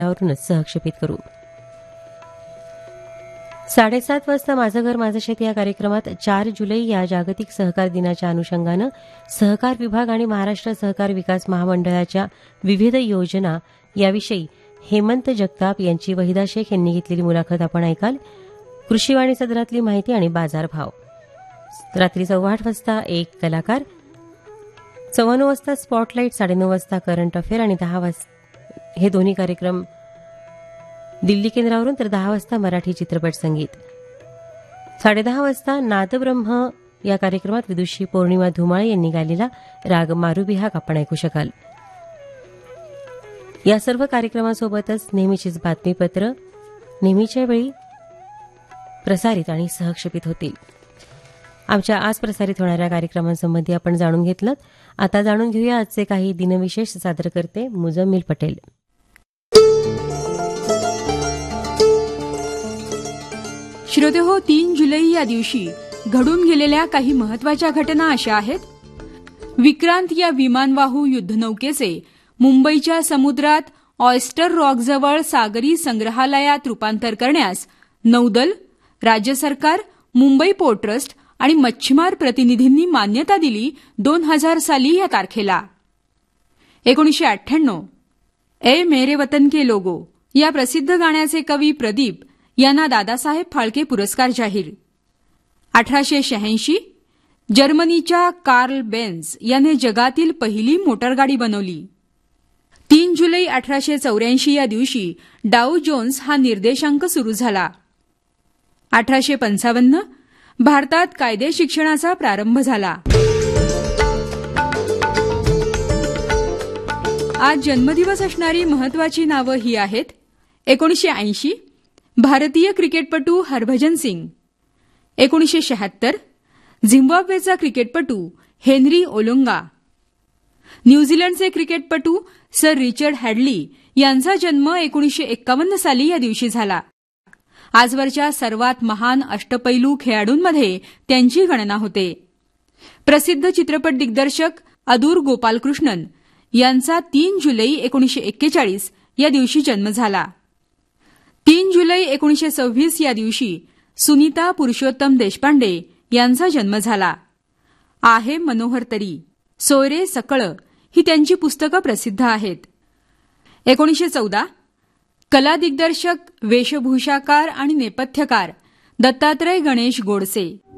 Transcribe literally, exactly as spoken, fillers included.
वरूनच सहक्षेपित करू. साडेसात वाजता माझं घर माझं शेत या कार्यक्रमात चार जुलै या जागतिक सहकार दिनाच्या अनुषंगानं सहकार विभाग आणि महाराष्ट्र सहकार विकास महामंडळाच्या विविध योजना याविषयी हेमंत जगताप यांची वहिदा शेख यांनी घेतलेली मुलाखत आपण ऐकाल. कृषीवाणी सदरातली माहिती आणि बाजारभाव. रात्री सव्वा आठ वाजता एक कलाकार, सव्वा नऊ वाजता स्पॉटलाईट, साडेनऊ वाजता करंट अफेअर आणि दहा वाजता हे दोन्ही कार्यक्रम दिल्ली केंद्रावरून, तर दहा वाजता मराठी चित्रपट संगीत. साडेदहा वाजता नादब्रह्म या कार्यक्रमात विदुषी पौर्णिमा धुमाळे यांनी गायलेला राग मारुबिहाग आपण ऐकू शकाल. या सर्व कार्यक्रमासोबतच नेहमीचीच बातमीपत्र नेहमीच्या वेळी प्रसारित आणि सहक्षेपित होतील. आमच्या आज प्रसारित होणाऱ्या कार्यक्रमांसंबंधी आपण जाणून घेतलं. आता जाणून घेऊया आजचे काही दिनविशेष. सादर करते मुजम्मिल पटेल. श्रोतेहो, तीन जुलै या दिवशी घडून गेलेल्या काही महत्वाच्या घटना अशा आहेत. विक्रांत या विमानवाहू युद्धनौकेचे मुंबईच्या समुद्रात ऑयस्टर रॉकजवळ सागरी संग्रहालयात रूपांतर करण्यास नौदल, राज्य सरकार, मुंबई पोर्ट ट्रस्ट आणि मच्छीमार प्रतिनिधींनी मान्यता दिली दोन हजार साली या तारखेला. एकोणीसशे अठ्ठ्याण्णव ए मेरे वतन के लोगो या प्रसिद्ध गाण्याचे कवी प्रदीप यांना दादासाहेब फाळके पुरस्कार जाहीर. अठराशे शहाऐंशी जर्मनीच्या कार्ल बेन्झ याने जगातील पहिली मोटारगाडी बनवली. तीन जुलै अठराशे चौऱ्याऐंशी या दिवशी डाऊ जोन्स हा निर्देशांक सुरू झाला. अठराशे पंचावन्न भारतात कायदे शिक्षणाचा प्रारंभ झाला. आज जन्मदिवस असणारी महत्वाची नावं ही आहेत. एकोणीसशे ऐंशी भारतीय क्रिकेटपटू हरभजन सिंग. एकोणीसशे शहात्तर झिम्बाब्वेचा क्रिकेटपटू हेनरी ओलोंगा. न्यूझीलंडचे क्रिकेटपटू सर रिचर्ड हॅडली यांचा जन्म एकोणीसशे एक्कावन्न साली या दिवशी झाला. आजवरच्या सर्वात महान अष्टपैलू खेळाडूंमध्ये त्यांची गणना होते. प्रसिद्ध चित्रपट दिग्दर्शक अदूर गोपालकृष्णन यांचा तीन जुलै एकोणीसशे एक्केचाळीस या दिवशी जन्म झाला. तीन जुलै एकोणीसशे सव्वीस या दिवशी सुनीता पुरुषोत्तम देशपांडे यांचा जन्म झाला. आहे मनोहर तरी, सोयरे सकळ ही त्यांची पुस्तकं प्रसिद्ध आहेत. एकोणीसशे चौदा कला दिग्दर्शक, वेशभूषाकार आणि नेपथ्यकार दत्तात्रय गणेश गोडसे